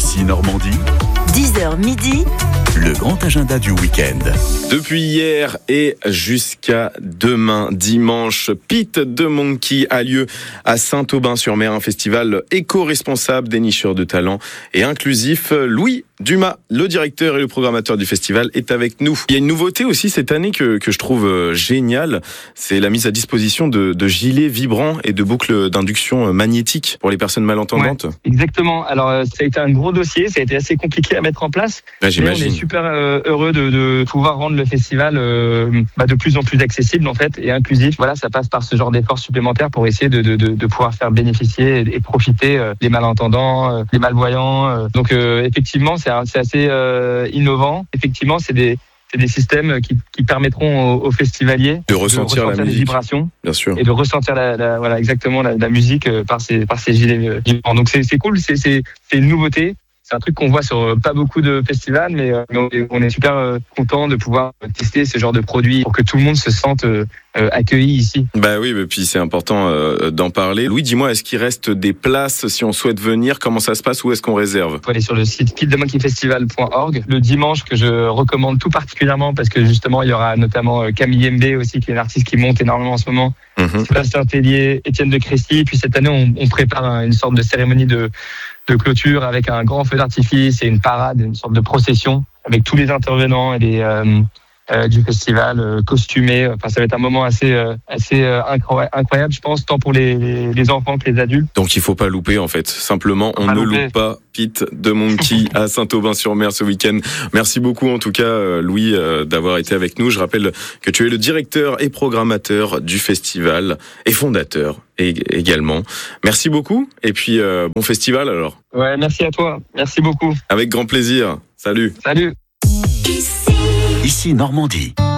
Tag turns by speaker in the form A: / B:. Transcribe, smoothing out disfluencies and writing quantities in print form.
A: Ici Normandie,
B: 10h midi,
A: le grand agenda du week-end.
C: Depuis hier et jusqu'à demain, dimanche, Pete the Monkey a lieu à Saint-Aubin-sur-Mer, un festival éco-responsable, dénicheur de talents et inclusif. Louis Dumas, le directeur et le programmateur du festival, est avec nous. Il y a une nouveauté aussi cette année que je trouve géniale, c'est la mise à disposition de gilets vibrants et de boucles d'induction magnétique pour les personnes malentendantes.
D: Ouais, exactement. Alors ça a été un gros dossier, ça a été assez compliqué à mettre en place.
C: Ouais, j'imagine.
D: Mais on est super heureux de pouvoir rendre le festival de plus en plus accessible en fait et inclusif. Voilà, ça passe par ce genre d'efforts supplémentaires pour essayer de pouvoir faire bénéficier et profiter les malentendants, les malvoyants. Donc effectivement, c'est assez innovant. Effectivement, c'est des systèmes qui permettront aux festivaliers
C: de ressentir la
D: les
C: musique,
D: vibrations,
C: bien sûr,
D: et de ressentir la musique par ces gilets vibrants. Donc c'est cool, c'est une nouveauté. C'est un truc qu'on voit sur pas beaucoup de festivals, mais on est super content de pouvoir tester ce genre de produit pour que tout le monde se sente accueilli ici.
C: Bah oui, et puis c'est important d'en parler. Louis, dis-moi, est-ce qu'il reste des places si on souhaite venir? Comment ça se passe? Où est-ce qu'on réserve?
D: Il faut aller sur le site petethemonkeyfestival.org. Le dimanche, que je recommande tout particulièrement parce que justement, il y aura notamment Camille Mbé aussi, qui est une artiste qui monte énormément en ce moment. Sébastien Tellier, Étienne de Crécy. Puis cette année, on prépare une sorte de cérémonie de clôture avec un grand feu d'artifice et une parade, une sorte de procession avec tous les intervenants et du festival costumés. Enfin, ça va être un moment assez incroyable, je pense, tant pour les enfants que les adultes.
C: Donc il faut pas louper en fait. Simplement, on ne loupe pas Pete the Monkey à Saint-Aubin-sur-Mer ce week-end. Merci beaucoup en tout cas, Louis, d'avoir été avec nous. Je rappelle que tu es le directeur et programmateur du festival et fondateur également. Merci beaucoup et puis bon festival alors.
D: Ouais, merci à toi. Merci beaucoup.
C: Avec grand plaisir. Salut.
D: Salut.
A: Ici Normandie.